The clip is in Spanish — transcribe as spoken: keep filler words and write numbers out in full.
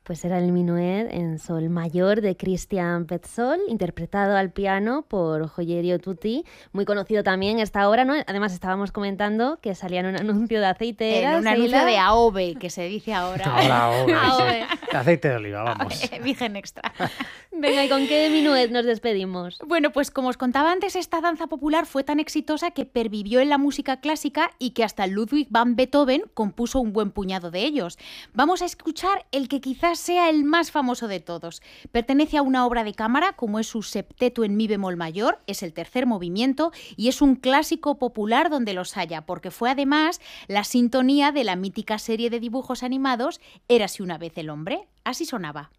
Pues era el Minuet en sol mayor de Christian Petzold, interpretado al piano por Joyerio Tutti, muy conocido también esta obra, ¿no? Además estábamos comentando que salía en un anuncio de aceite. En un anuncio de A O V E, que se dice ahora. No, la O V E, A O sí. V E. Aceite de oliva, vamos. Virgen extra. Venga, ¿y con qué Minuet nos despedimos? Bueno, pues como os contaba antes, esta danza popular fue tan exitosa que pervivió en la música clásica y que hasta Ludwig van Beethoven compuso un buen puñado de ellos. Vamos a escuchar el que quizás sea el más famoso de todos. Pertenece a una obra de cámara, como es su septeto en mi bemol mayor, es el tercer movimiento y es un clásico popular donde los haya, porque fue además la sintonía de la mítica serie de dibujos animados Érase una vez el hombre. Así sonaba.